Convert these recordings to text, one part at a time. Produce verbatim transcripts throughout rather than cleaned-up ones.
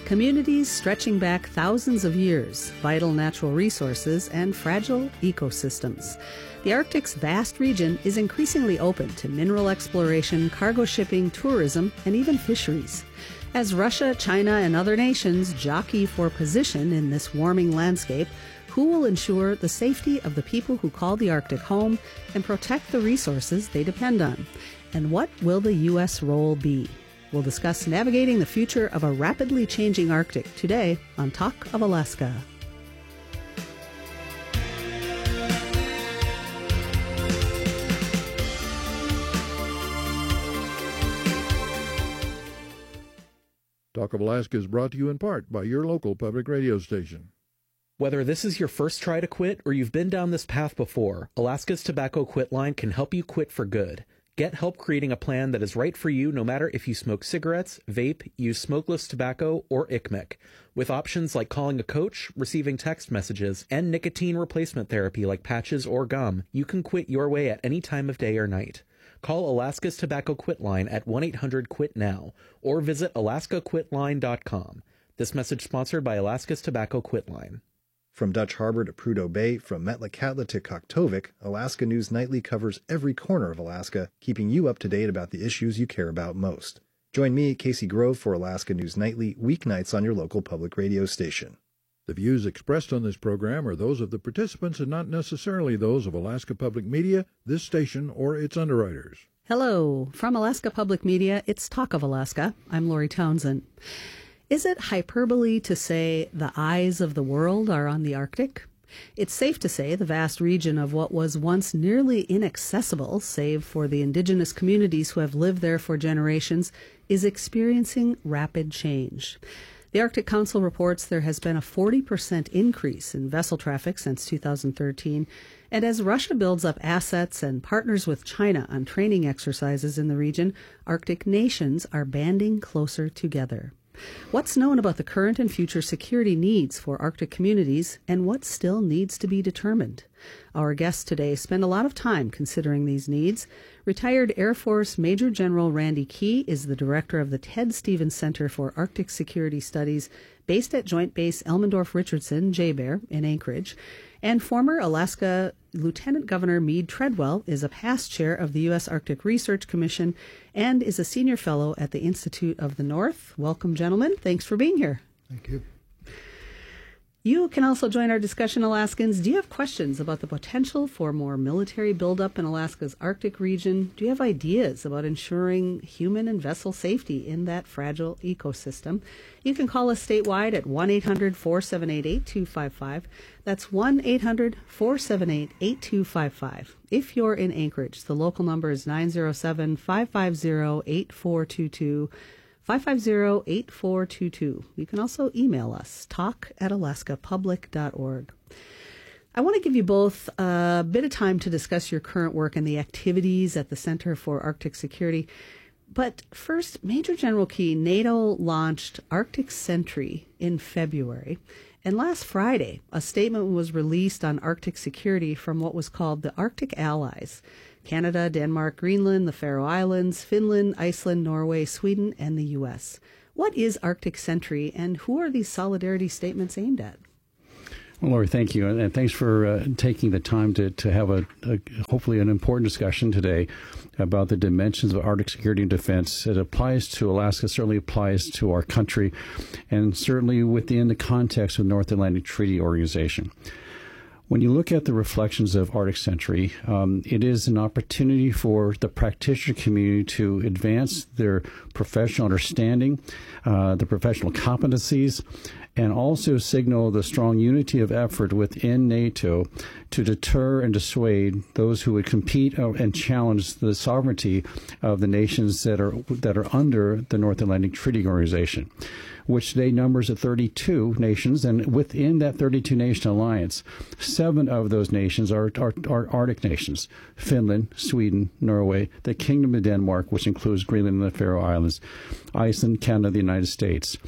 Communities stretching back thousands of years, vital natural resources, and fragile ecosystems. The Arctic's vast region is increasingly open to mineral exploration, cargo shipping, tourism, and even fisheries. As Russia, China, and other nations jockey for position in this warming landscape, who will ensure the safety of the people who call the Arctic home and protect the resources they depend on? And what will the U S role be? We'll discuss navigating the future of a rapidly changing Arctic today on Talk of Alaska. Talk of Alaska is brought to you in part by your local public radio station. Whether this is your first try to quit or you've been down this path before, Alaska's Tobacco Quit Line can help you quit for good. Get help creating a plan that is right for you no matter if you smoke cigarettes, vape, use smokeless tobacco, or I C M C. With options like calling a coach, receiving text messages, and nicotine replacement therapy like patches or gum, you can quit your way at any time of day or night. Call Alaska's Tobacco Quit Line at one eight hundred quit now or visit alaska quit line dot com. This message sponsored by Alaska's Tobacco Quit Line. From Dutch Harbor to Prudhoe Bay, from Metlakatla to Koktovik, Alaska News Nightly covers every corner of Alaska, keeping you up to date about the issues you care about most. Join me, Casey Grove, for Alaska News Nightly, weeknights on your local public radio station. The views expressed on this program are those of the participants and not necessarily those of Alaska Public Media, this station, or its underwriters. Hello. From Alaska Public Media, it's Talk of Alaska. I'm Lori Townsend. Is it hyperbole to say the eyes of the world are on the Arctic? It's safe to say the vast region of what was once nearly inaccessible, save for the indigenous communities who have lived there for generations, is experiencing rapid change. The Arctic Council reports there has been a forty percent increase in vessel traffic since two thousand thirteen, and as Russia builds up assets and partners with China on training exercises in the region, Arctic nations are banding closer together. What's known about the current and future security needs for Arctic communities, and what still needs to be determined? Our guests today spend a lot of time considering these needs. Retired Air Force Major General Randy Key is the director of the Ted Stevens Center for Arctic Security Studies, based at Joint Base Elmendorf-Richardson, J BEAR, in Anchorage. And former Alaska Lieutenant Governor Mead Treadwell is a past chair of the U S Arctic Research Commission and is a senior fellow at the Institute of the North. Welcome, gentlemen. Thanks for being here. Thank you. You can also join our discussion, Alaskans. Do you have questions about the potential for more military buildup in Alaska's Arctic region? Do you have ideas about ensuring human and vessel safety in that fragile ecosystem? You can call us statewide at one eight hundred four seven eight eight two five five. That's one eight hundred four seven eight eight two five five. If you're in Anchorage, the local number is nine zero seven five five zero eight four two two. five five zero eight four two two. You can also email us, talk at alaska public dot org. I want to give you both a bit of time to discuss your current work and the activities at the Center for Arctic Security. But first, Major General Key, NATO launched Arctic Sentry in February. And last Friday, a statement was released on Arctic security from what was called the Arctic Allies: Canada, Denmark, Greenland, the Faroe Islands, Finland, Iceland, Norway, Sweden, and the U S. What is Arctic Sentry, and who are these solidarity statements aimed at? Well, Lori, thank you, and thanks for uh, taking the time to, to have a, a hopefully an important discussion today about the dimensions of Arctic security and defense. It applies to Alaska, certainly applies to our country, and certainly within the context of the North Atlantic Treaty Organization. When you look at the reflections of Arctic Sentry, um, it is an opportunity for the practitioner community to advance their professional understanding, uh, the professional competencies, and also signal the strong unity of effort within NATO to deter and dissuade those who would compete and challenge the sovereignty of the nations that are that are under the North Atlantic Treaty Organization, which today numbers at thirty-two nations, and within that thirty-two nation alliance, seven of those nations are, are, are Arctic nations: Finland, Sweden, Norway, the Kingdom of Denmark, which includes Greenland and the Faroe Islands, Iceland, Canada, the United States.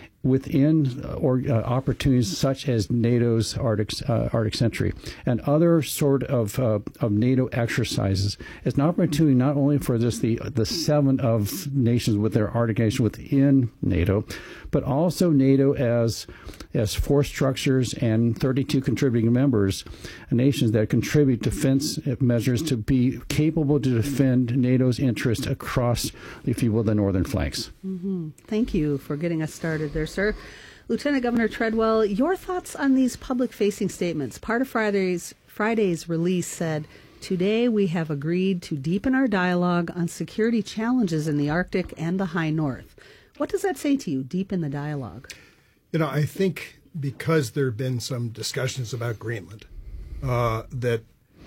Within uh, or, uh, opportunities such as NATO's Arctic, uh, Arctic Sentry and other sort of uh, of NATO exercises, it's an opportunity not only for just the the seven of nations with their Arctic nations within NATO, but also NATO as as force structures and thirty-two contributing members, nations that contribute defense measures to be capable to defend NATO's interests across, if you will, the northern flanks. Mm-hmm. Thank you for getting us started there, sir. Lieutenant Governor Treadwell, your thoughts on these public-facing statements? Part of Friday's Friday's release said, "Today we have agreed to deepen our dialogue on security challenges in the Arctic and the High North." What does that say to you, deepen the dialogue? You know, I think because there have been some discussions about Greenland, uh, that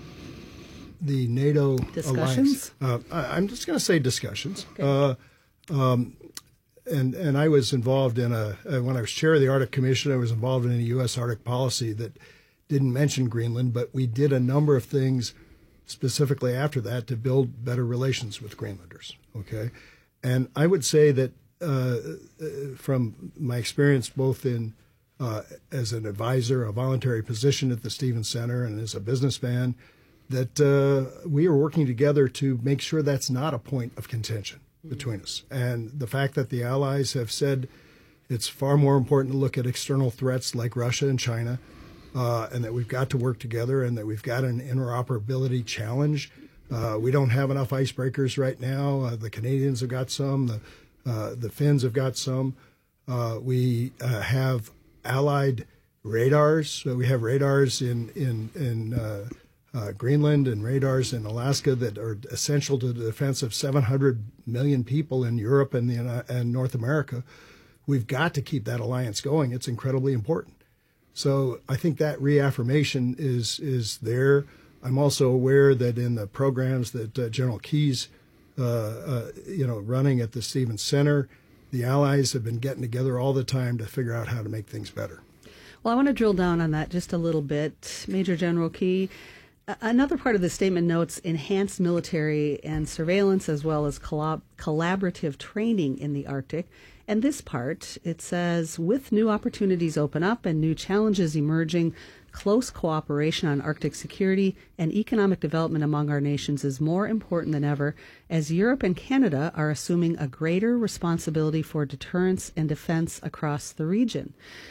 the NATO discussions. alliance, uh, I, I'm just going to say discussions. Okay. Uh, um, and and I was involved in a uh, when I was chair of the Arctic Commission, I was involved in a U S Arctic policy that didn't mention Greenland, but we did a number of things specifically after that to build better relations with Greenlanders. Okay, and I would say that uh, from my experience, both in uh, as an advisor, a voluntary position at the Stevens Center, and as a businessman, that uh, we are working together to make sure that's not a point of contention between us. And the fact that the allies have said it's far more important to look at external threats like Russia and China, uh, and that we've got to work together, and that we've got an interoperability challenge. Uh, we don't have enough icebreakers right now. Uh, the Canadians have got some. The, uh, the Finns have got some. Uh, we uh, have allied radars. So we have radars in, in, in uh, uh, Greenland and radars in Alaska that are essential to the defense of seven hundred million people in Europe and, the, uh, and North America. We've got to keep that alliance going. It's incredibly important. So I think that reaffirmation is is there. I'm also aware that in the programs that uh, General Keyes, uh, uh, you know, running at the Stevens Center, the allies have been getting together all the time to figure out how to make things better. Well, I want to drill down on that just a little bit. Major General Key, another part of the statement notes enhanced military and surveillance as well as collab- collaborative training in the Arctic. And this part, it says, with new opportunities open up and new challenges emerging, close cooperation on Arctic security and economic development among our nations is more important than ever, as Europe and Canada are assuming a greater responsibility for deterrence and defense across the region.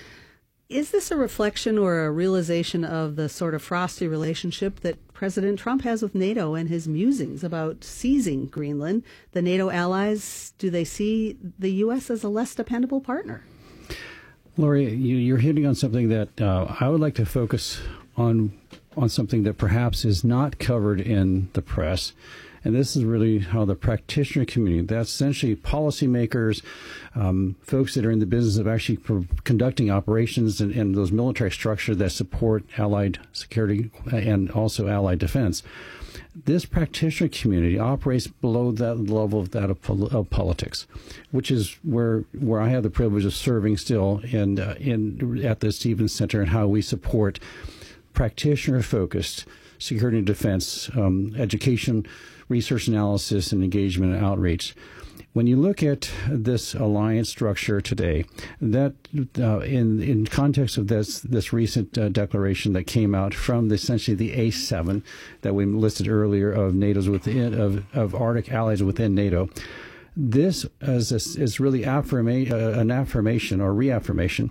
Is this a reflection or a realization of the sort of frosty relationship that President Trump has with NATO and his musings about seizing Greenland? The NATO allies, do they see the U S as a less dependable partner? Lori, you, you're hitting on something that uh, I would like to focus on, on something that perhaps is not covered in the press. And this is really how the practitioner community, that's essentially policymakers, um, folks that are in the business of actually pro- conducting operations and, and those military structures that support allied security and also allied defense. This practitioner community operates below that level of that of, pol- of politics, which is where where I have the privilege of serving still in uh, in at the Stevens Center, and how we support practitioner-focused security and defense um, education, research analysis, and engagement and outreach. When you look at this alliance structure today, that uh, in in context of this this recent uh, declaration that came out from the, essentially the A seven that we listed earlier of NATO's within of, of Arctic allies within NATO, this is a, is really affirma- uh, an affirmation or reaffirmation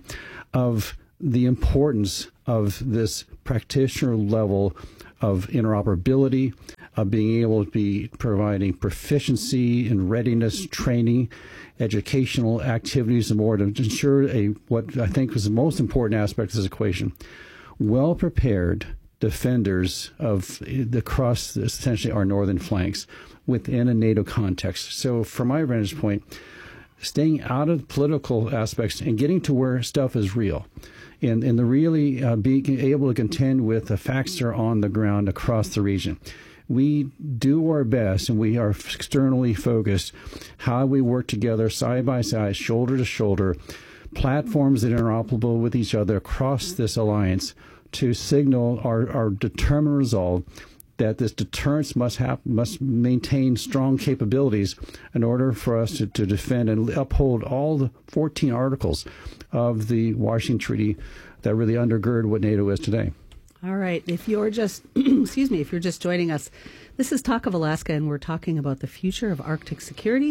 of the importance of this practitioner level of interoperability, of being able to be providing proficiency and readiness training, educational activities, and more to ensure a what I think was the most important aspect of this equation: well-prepared defenders of the across essentially our northern flanks within a NATO context. So, from my vantage point, staying out of political aspects and getting to where stuff is real. And, and the really uh, being able to contend with the facts that are on the ground across the region. We do our best, and we are externally focused, how we work together side by side, shoulder to shoulder, platforms that are interoperable with each other across this alliance to signal our, our determined resolve that this deterrence must have, must maintain strong capabilities in order for us to, to defend and uphold all the fourteen articles of the Washington Treaty that really undergird what NATO is today. All right. If you're just, excuse me, if you're just joining us, this is Talk of Alaska, and we're talking about the future of Arctic security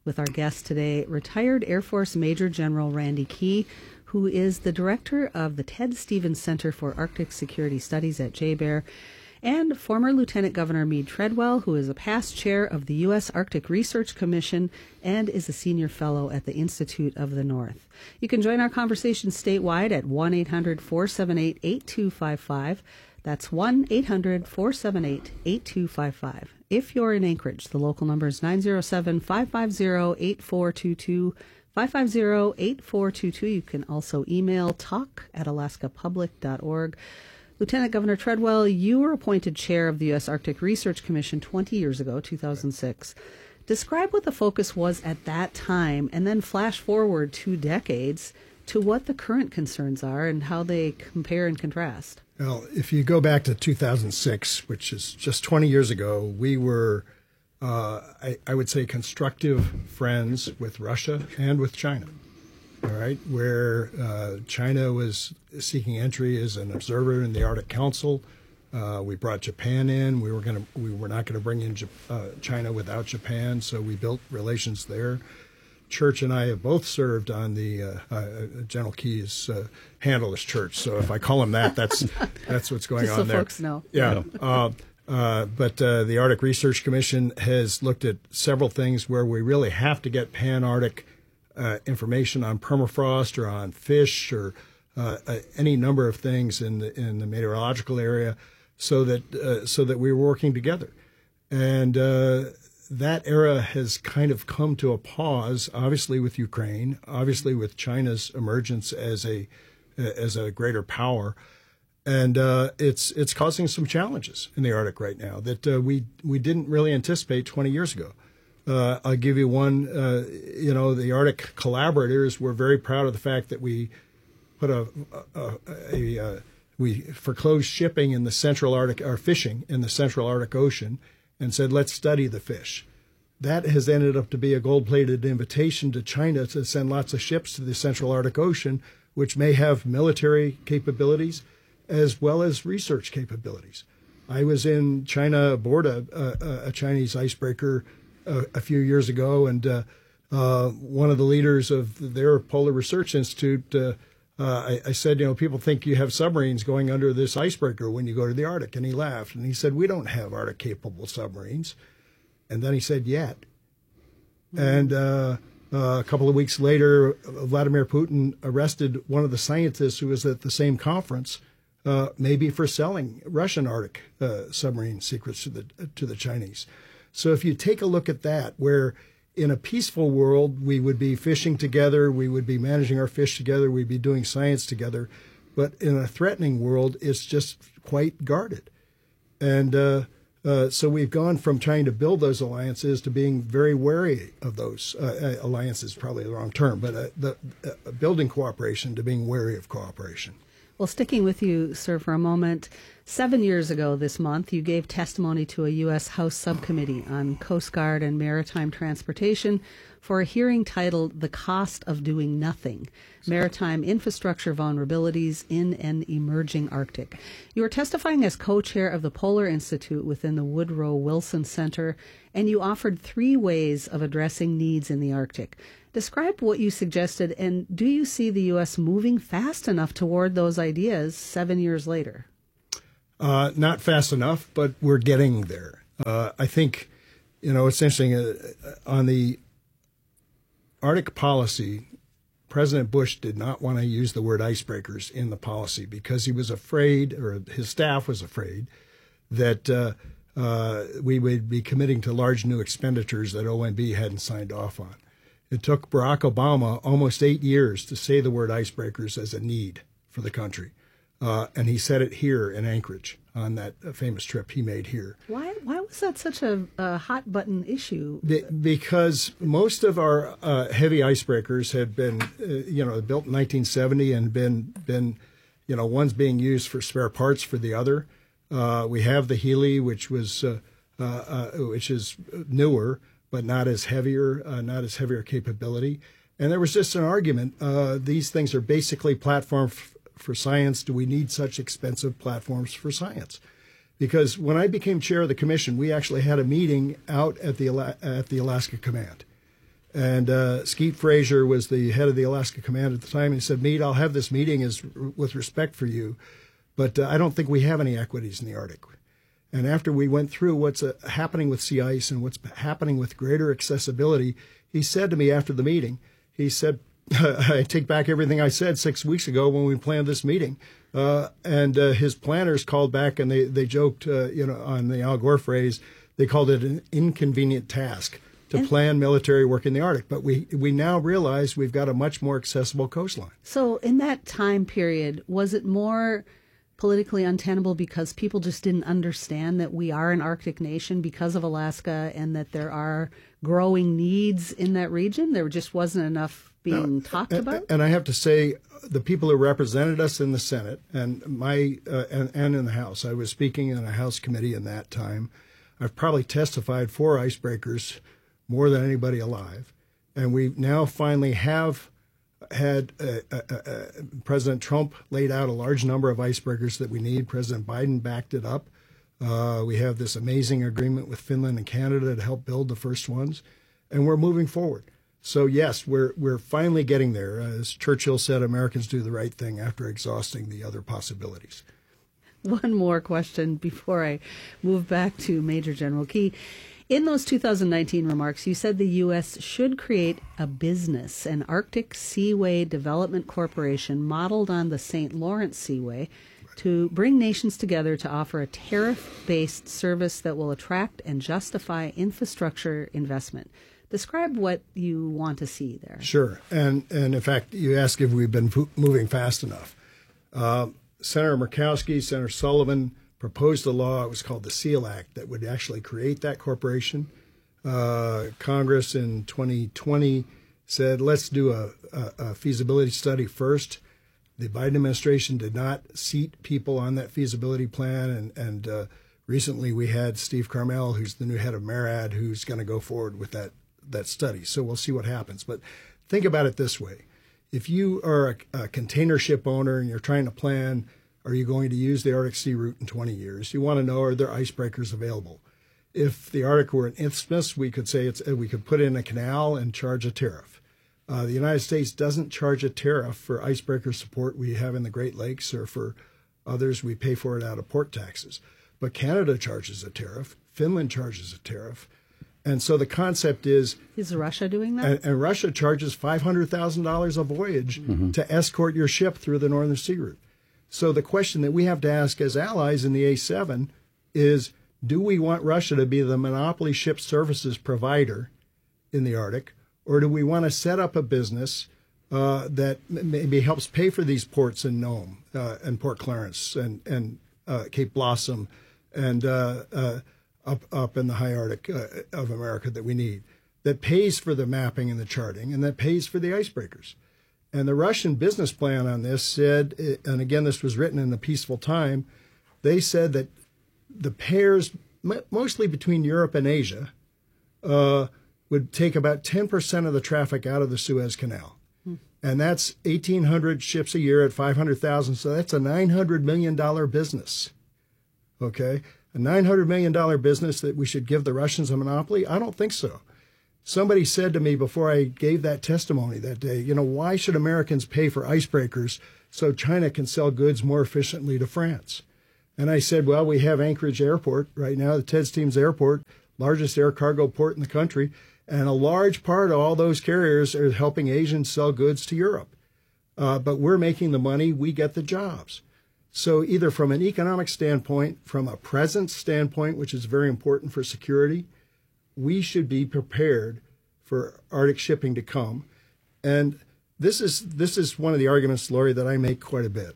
with our guest today, retired Air Force Major General Randy Key, who is the director of the Ted Stevens Center for Arctic Security Studies at J B E R, and former Lieutenant Governor Mead Treadwell, who is a past chair of the U S Arctic Research Commission and is a senior fellow at the Institute of the North. You can join our conversation statewide at one eight hundred four seven eight eight two five five. That's one eight hundred four seven eight eight two five five. If you're in Anchorage, the local number is nine zero seven, five five zero, eight four two two. five five zero, eight four two two. You can also email talk at alaska public dot org. Lieutenant Governor Treadwell, you were appointed chair of the U S Arctic Research Commission twenty years ago, two thousand six. Describe what the focus was at that time, and then flash forward two decades to what the current concerns are and how they compare and contrast. Well, if you go back to two thousand six, which is just twenty years ago, we were, uh, I, I would say, constructive friends with Russia and with China. All right, where uh, China was seeking entry as an observer in the Arctic Council. Uh, we brought Japan in. We were going to. We were not going to bring in Jap- uh, China without Japan, so we built relations there. Church and I have both served on the uh, uh, General Key's uh, handle as Church. So if I call him that, that's that's what's going Just on so there. Folks know. Yeah. Uh, uh, but uh, the Arctic Research Commission has looked at several things where we really have to get pan-Arctic Uh, information on permafrost or on fish or uh, uh, any number of things in the in the meteorological area, so that uh, so that we were working together, and uh, that era has kind of come to a pause. Obviously, with Ukraine, obviously with China's emergence as a as a greater power, and uh, it's it's causing some challenges in the Arctic right now that uh, we we didn't really anticipate twenty years ago. Uh, I'll give you one. Uh, you know, the Arctic collaborators were very proud of the fact that we put a, a, a, a we foreclosed shipping in the Central Arctic, or fishing in the Central Arctic Ocean, and said, let's study the fish. That has ended up to be a gold-plated invitation to China to send lots of ships to the Central Arctic Ocean, which may have military capabilities as well as research capabilities. I was in China aboard a, a, a Chinese icebreaker A, a few years ago, and uh, uh, one of the leaders of their Polar Research Institute, uh, uh, I, I said, you know, people think you have submarines going under this icebreaker when you go to the Arctic, and he laughed, and he said, we don't have Arctic-capable submarines. And then he said, yet. Mm-hmm. And uh, uh, a couple of weeks later, Vladimir Putin arrested one of the scientists who was at the same conference, uh, maybe for selling Russian Arctic uh, submarine secrets to the to the Chinese. So if you take a look at that, where in a peaceful world we would be fishing together, we would be managing our fish together, we'd be doing science together, but in a threatening world, it's just quite guarded. And uh, uh, so we've gone from trying to build those alliances to being very wary of those. Uh, alliances is probably the wrong term, but uh, the, uh, building cooperation to being wary of cooperation. Well, sticking with you, sir, for a moment, seven years ago this month, you gave testimony to a U S House subcommittee on Coast Guard and maritime transportation for a hearing titled The Cost of Doing Nothing, Maritime Infrastructure Vulnerabilities in an Emerging Arctic. You were testifying as co-chair of the Polar Institute within the Woodrow Wilson Center, and you offered three ways of addressing needs in the Arctic. Describe what you suggested, and do you see the U S moving fast enough toward those ideas seven years later? Uh, not fast enough, but we're getting there. Uh, I think, you know, it's interesting. Uh, on the Arctic policy, President Bush did not want to use the word icebreakers in the policy because he was afraid, or his staff was afraid, that uh, uh, we would be committing to large new expenditures that O M B hadn't signed off on. It took Barack Obama almost eight years to say the word icebreakers as a need for the country. Uh, and he said it here in Anchorage on that famous trip he made here. Why Why was that such a, a hot-button issue? Be, because most of our uh, heavy icebreakers had been, uh, you know, built in nineteen seventy and been, been, you know, one's being used for spare parts for the other. Uh, we have the Healy, which was, uh, uh, uh, which is newer, but not as heavier, uh, not as heavier capability. And there was just an argument. Uh, these things are basically platform f- for science. Do we need such expensive platforms for science? Because when I became chair of the commission, we actually had a meeting out at the at the Alaska Command, And uh, Skeet Frazier was the head of the Alaska Command at the time. And he said, Meade, I'll have this meeting as, with respect for you, but uh, I don't think we have any equities in the Arctic. And after we went through what's uh, happening with sea ice and what's happening with greater accessibility, he said to me after the meeting, he said, I take back everything I said six weeks ago when we planned this meeting. Uh, and uh, his planners called back and they, they joked, uh, you know, on the Al Gore phrase, they called it an inconvenient task to and plan military work in the Arctic. But we, we now realize we've got a much more accessible coastline. So in that time period, was it more politically untenable because people just didn't understand that we are an Arctic nation because of Alaska and that there are growing needs in that region? There just wasn't enough being now, talked and, about? And I have to say, the people who represented us in the Senate and my uh, and, and in the House, I was speaking in a House committee in that time. I've probably testified for icebreakers more than anybody alive. And we now finally have had uh, uh, uh, President Trump laid out a large number of icebreakers that we need. President Biden backed it up. Uh, we have this amazing agreement with Finland and Canada to help build the first ones, and we're moving forward. So yes, we're we're finally getting there. As Churchill said, Americans do the right thing after exhausting the other possibilities. One more question before I move back to Major General Key. In those two thousand nineteen remarks, you said the U S should create a business, an Arctic Seaway Development Corporation modeled on the Saint Lawrence Seaway, to bring nations together to offer a tariff-based service that will attract and justify infrastructure investment. Describe what you want to see there. Sure. And, and in fact, you asked if we've been moving fast enough. Uh, Senator Murkowski, Senator Sullivan proposed a law. It was called the SEAL Act that would actually create that corporation. Uh, Congress in twenty twenty said, let's do a, a, a feasibility study first. The Biden administration did not seat people on that feasibility plan. And, and uh, recently we had Steve Carmel, who's the new head of MARAD, who's going to go forward with that, that study. So we'll see what happens. But think about it this way. If you are a, a container ship owner and you're trying to plan, are you going to use the Arctic Sea route in twenty years? You want to know, are there icebreakers available? If the Arctic were an isthmus, we could say it's, we could put in a canal and charge a tariff. Uh, the United States doesn't charge a tariff for icebreaker support we have in the Great Lakes, or for others, we pay for it out of port taxes. But Canada charges a tariff. Finland charges a tariff. And so the concept is... Is Russia doing that? And, and Russia charges five hundred thousand dollars a voyage mm-hmm. to escort your ship through the Northern Sea route. So the question that we have to ask as allies in the A seven is, do we want Russia to be the monopoly ship services provider in the Arctic, or do we want to set up a business uh, that maybe helps pay for these ports in Nome uh, and Port Clarence and, and uh, Cape Blossom and uh, uh, up up in the high Arctic uh, of America that we need, that pays for the mapping and the charting, and that pays for the icebreakers? And the Russian business plan on this said, and again, this was written in a peaceful time, they said that the pairs, mostly between Europe and Asia, uh, would take about ten percent of the traffic out of the Suez Canal. Hmm. And that's eighteen hundred ships a year at five hundred thousand, so that's a nine hundred million dollars business. Okay? A nine hundred million dollars business that we should give the Russians a monopoly? I don't think so. Somebody said to me before I gave that testimony that day, you know, why should Americans pay for icebreakers so China can sell goods more efficiently to France? And I said, well, we have Anchorage Airport right now, the Ted Stevens Airport, largest air cargo port in the country, and a large part of all those carriers are helping Asians sell goods to Europe. Uh, but we're making the money, we get the jobs. So either from an economic standpoint, from a presence standpoint, which is very important for security, we should be prepared for Arctic shipping to come. And this is this is one of the arguments, Lori, that I make quite a bit.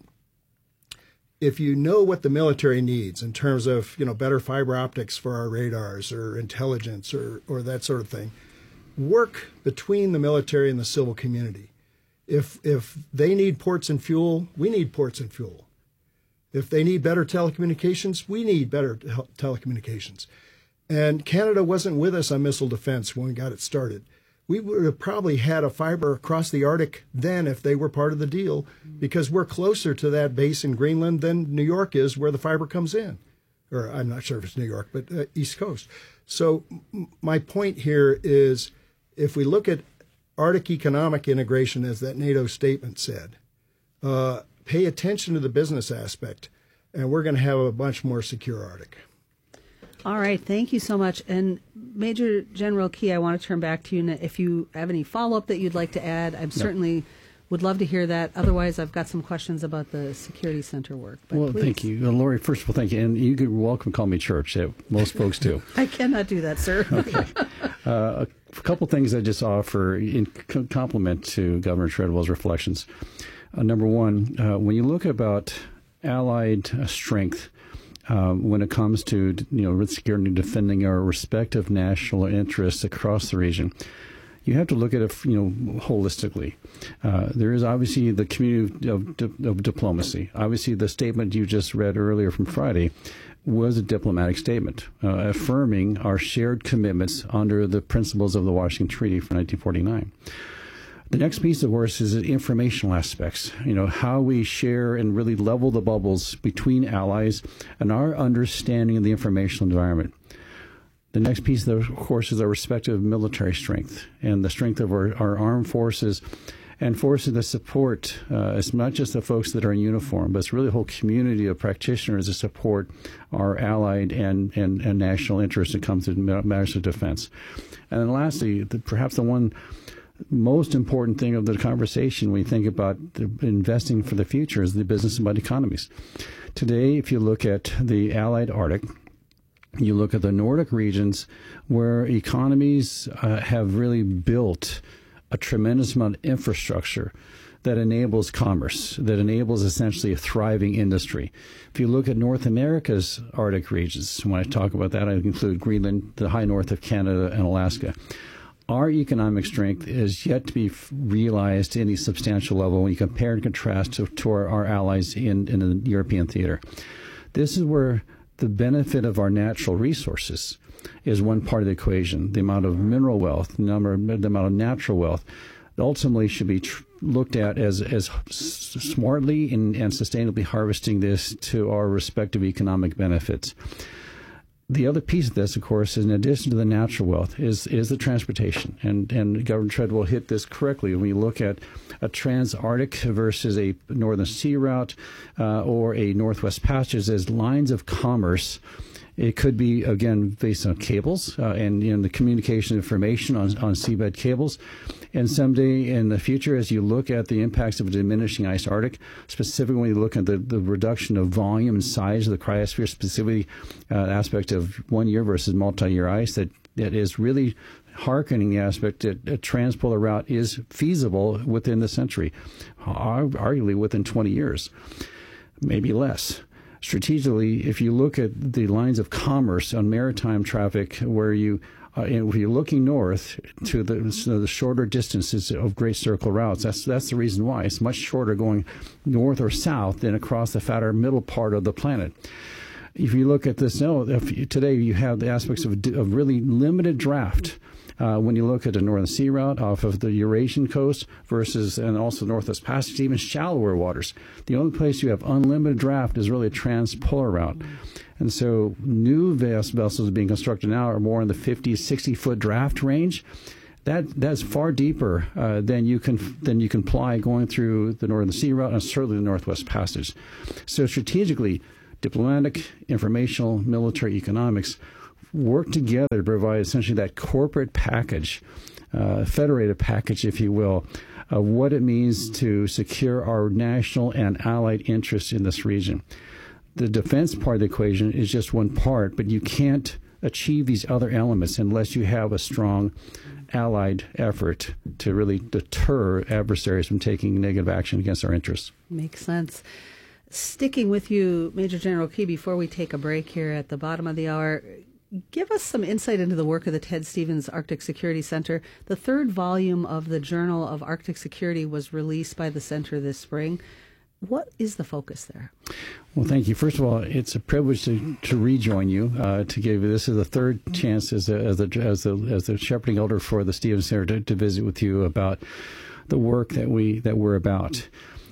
If you know what the military needs in terms of, you know, better fiber optics for our radars or intelligence or, or that sort of thing, work between the military and the civil community. If if they need ports and fuel, we need ports and fuel. If they need better telecommunications, we need better te- telecommunications. And Canada wasn't with us on missile defense when we got it started. We would have probably had a fiber across the Arctic then if they were part of the deal, because we're closer to that base in Greenland than New York is, where the fiber comes in. Or I'm not sure if it's New York, but uh, East Coast. So m- my point here is, if we look at Arctic economic integration, as that NATO statement said, uh, pay attention to the business aspect, and we're going to have a much more secure Arctic. All right. Thank you so much. And Major General Key, I want to turn back to you. If you have any follow-up that you'd like to add, I certainly would love to hear that. Otherwise, I've got some questions about the Security Center work. But well, please. Thank you. Uh, Lori, first of all, thank you. And you could welcome call me Church. Uh, most folks do. I cannot do that, sir. Okay. Uh, a couple things I just offer in compliment to Governor Treadwell's reflections. Uh, number one, uh, when you look about Allied uh, strength, Um, when it comes to, you know, security and defending our respective national interests across the region, you have to look at it, you know, holistically. Uh, there is obviously the community of, of diplomacy. Obviously, the statement you just read earlier from Friday was a diplomatic statement uh, affirming our shared commitments under the principles of the Washington Treaty from nineteen forty-nine. The next piece, of course, is the informational aspects, you know, how we share and really level the bubbles between allies and our understanding of the informational environment. The next piece, of course, is our respective military strength and the strength of our, our armed forces and forces that support. Uh, it's not just the folks that are in uniform, but it's really a whole community of practitioners that support our allied and, and, and national interests that comes to matters of defense. And then lastly, the, perhaps the one most important thing of the conversation when you think about the investing for the future is the business about economies. Today, if you look at the Allied Arctic, you look at the Nordic regions where economies uh, have really built a tremendous amount of infrastructure that enables commerce, that enables essentially a thriving industry. If you look at North America's Arctic regions, when I talk about that, I include Greenland, the high north of Canada, and Alaska. Our economic strength is yet to be realized to any substantial level when you compare and contrast to, to our, our allies in, in the European theater. This is where the benefit of our natural resources is one part of the equation. The amount of mineral wealth, the, number, the amount of natural wealth, ultimately should be tr- looked at as, as smartly and, and sustainably harvesting this to our respective economic benefits. The other piece of this, of course, is in addition to the natural wealth, is is the transportation. And and Governor Treadwell hit this correctly. When you look at a trans-Arctic versus a northern sea route uh, or a Northwest Passage as lines of commerce, it could be, again, based on cables uh, and you know, the communication information on, on seabed cables. And someday in the future, as you look at the impacts of a diminishing ice Arctic, specifically when you look at the, the reduction of volume and size of the cryosphere, specifically uh, aspect of one year versus multi-year ice, that, that is really hearkening the aspect that a transpolar route is feasible within the century, arguably within twenty years, maybe less. Strategically, if you look at the lines of commerce on maritime traffic where you Uh, and if you're looking north to the, so the shorter distances of Great Circle routes, that's that's the reason why. It's much shorter going north or south than across the fatter middle part of the planet. If you look at this now, if you, today you have the aspects of, of really limited draft. Uh, when you look at the Northern Sea route off of the Eurasian coast versus, and also Northwest Passage, even shallower waters. The only place you have unlimited draft is really a transpolar route. And so new vessels being constructed now are more in the fifty, sixty foot draft range. That that's far deeper uh, than you can than you can fly going through the Northern Sea route and certainly the Northwest Passage. So strategically, diplomatic, informational, military, economics work together to provide essentially that corporate package, uh, federated package, if you will, of what it means to secure our national and allied interests in this region. The defense part of the equation is just one part, but you can't achieve these other elements unless you have a strong allied effort to really deter adversaries from taking negative action against our interests. Makes sense. Sticking with you, Major General Key, before we take a break here at the bottom of the hour, give us some insight into the work of the Ted Stevens Arctic Security Center. The third volume of the Journal of Arctic Security was released by the center this spring. What is the focus there? Well, thank you. First of all, it's a privilege to, to rejoin you, uh, to give you, this is the third chance as a, as a, as a, as a shepherding elder for the Stevens Center to, to visit with you about the work that we, that we're about.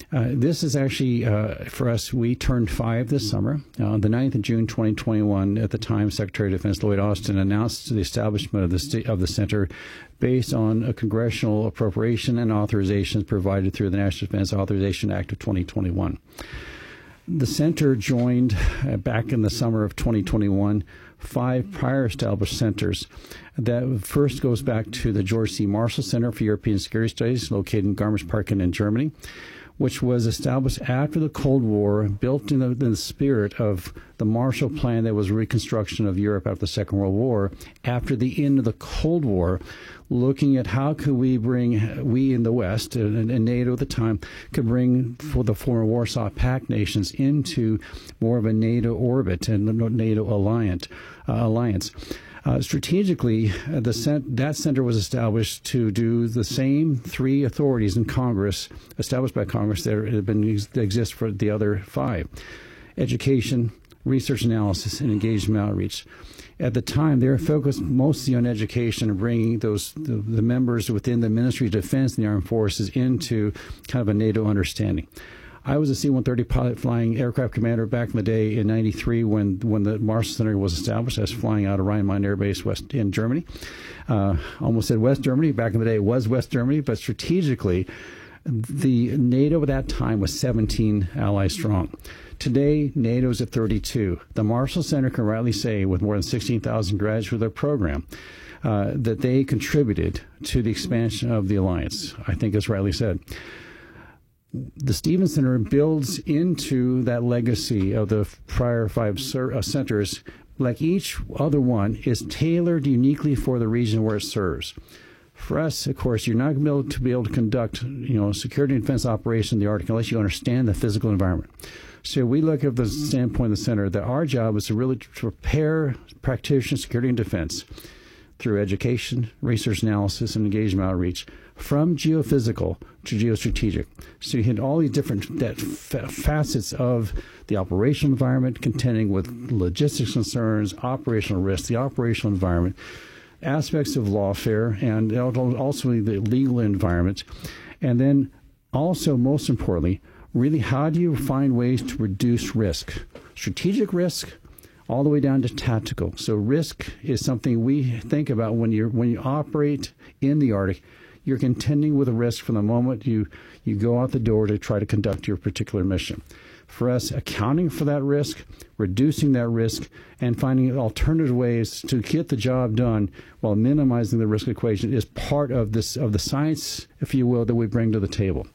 Uh, this is actually, uh, for us, we turned five this summer. Uh, on the ninth of June, twenty twenty-one, at the time, Secretary of Defense Lloyd Austin announced the establishment of the, st- of the center based on a congressional appropriation and authorizations provided through the National Defense Authorization Act of twenty twenty-one. The center joined, uh, back in the summer of twenty twenty-one, five prior established centers. That first goes back to the George C. Marshall Center for European Security Studies, located in Garmisch-Partenkirchen in Germany, which was established after the Cold War, built in the, in the spirit of the Marshall Plan that was reconstruction of Europe after the Second World War. After the end of the Cold War, looking at how could we bring, we in the West, and, and NATO at the time, could bring for the former Warsaw Pact nations into more of a NATO orbit and NATO alliance. Uh, alliance. Uh, strategically, uh, the cent- that center was established to do the same three authorities in Congress, established by Congress, that have been that exist for the other five: education, research analysis, and engagement outreach. At the time, they were focused mostly on education and bringing those the, the members within the Ministry of Defense and the Armed Forces into kind of a NATO understanding. I was a C one thirty pilot flying aircraft commander back in the day in ninety-three when when the Marshall Center was established. I was flying out of Rhein-Main Air Base west in Germany. Uh, almost said West Germany. Back in the day, it was West Germany, but strategically, the NATO at that time was seventeen allies strong. Today, NATO is at thirty-two. The Marshall Center can rightly say, with more than sixteen thousand graduates of their program, uh, that they contributed to the expansion of the alliance. I think it's rightly said. The Stevens Center builds into that legacy of the prior five uh, centers. Like each other one, is tailored uniquely for the region where it serves. For us, of course, you're not going to be able to, be able to conduct, you know, security and defense operations in the Arctic unless you understand the physical environment. So we look at the standpoint of the center that our job is to really prepare practitioners, security and defense, through education, research analysis, and engagement outreach, from geophysical to geostrategic. So you hit all these different that fa- facets of the operational environment, contending with logistics concerns, operational risks, the operational environment, aspects of lawfare, and also the legal environment. And then also, most importantly, really, how do you find ways to reduce risk? Strategic risk, all the way down to tactical. So risk is something we think about when you when you operate in the Arctic. You're contending with a risk from the moment you, you go out the door to try to conduct your particular mission. For us, accounting for that risk, reducing that risk, and finding alternative ways to get the job done while minimizing the risk equation is part of this of the science, if you will, that we bring to the table.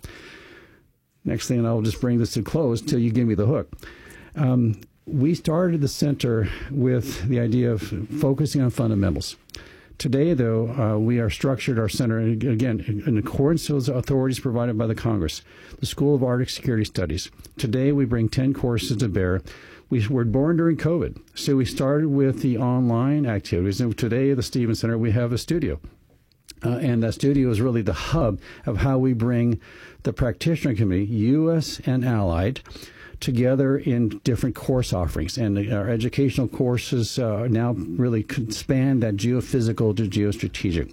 Next thing, and I'll just bring this to close till you give me the hook. Um, we started the center with the idea of focusing on fundamentals. Today, though, uh, we are structured our center, again, in accordance with the authorities provided by the Congress, the School of Arctic Security Studies. Today, we bring ten courses to bear. We were born during COVID, so we started with the online activities. And today, at the Stevens Center, we have a studio. Uh, and that studio is really the hub of how we bring the practitioner community, U S and allied, together in different course offerings. And our educational courses uh, now really span that geophysical to geostrategic.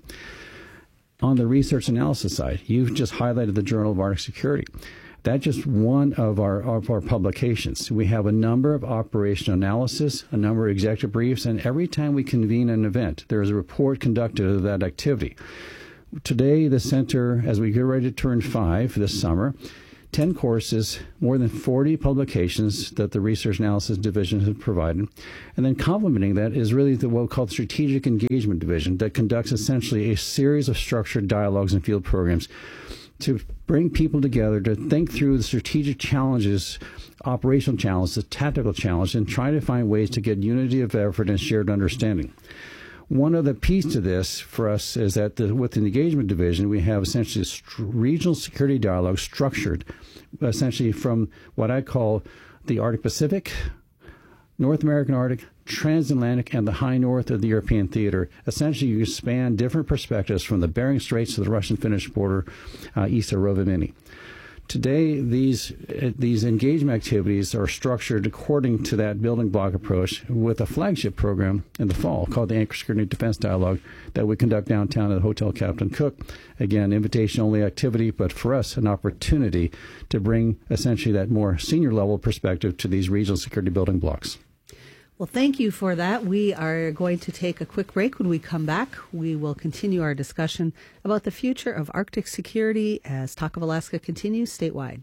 On the research analysis side, you've just highlighted the Journal of Arctic Security. That's just one of our, of our publications. We have a number of operational analysis, a number of executive briefs, and every time we convene an event, there is a report conducted of that activity. Today, the center, as we get ready to turn five this summer, ten courses, more than forty publications that the Research Analysis Division has provided. And then complementing that is really the what we call the Strategic Engagement Division that conducts essentially a series of structured dialogues and field programs to bring people together to think through the strategic challenges, operational challenges, the tactical challenges, and try to find ways to get unity of effort and shared understanding. One other piece to this for us is that the, with the engagement division, we have essentially a st- regional security dialogue structured essentially from what I call the Arctic Pacific, North American Arctic, transatlantic, and the high north of the European theater. Essentially, you span different perspectives from the Bering Straits to the Russian-Finnish border uh, east of Rovaniemi. Today, these uh, these engagement activities are structured according to that building block approach with a flagship program in the fall called the Anchor Security Defense Dialogue that we conduct downtown at the Hotel Captain Cook. Again, invitation-only activity, but for us, an opportunity to bring essentially that more senior level perspective to these regional security building blocks. Well, thank you for that. We are going to take a quick break. When we come back, we will continue our discussion about the future of Arctic security as Talk of Alaska continues statewide.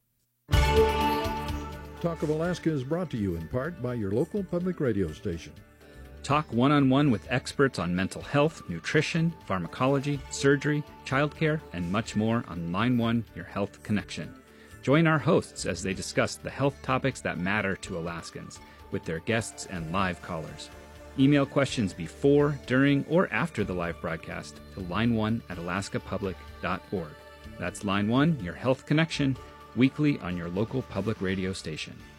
Talk of Alaska is brought to you in part by your local public radio station. Talk one-on-one with experts on mental health, nutrition, pharmacology, surgery, childcare, and much more on Line one, Your Health Connection. Join our hosts as they discuss the health topics that matter to Alaskans, with their guests and live callers. Email questions before, during, or after the live broadcast to line one at alaska public dot org. That's Line one, Your Health Connection, weekly on your local public radio station.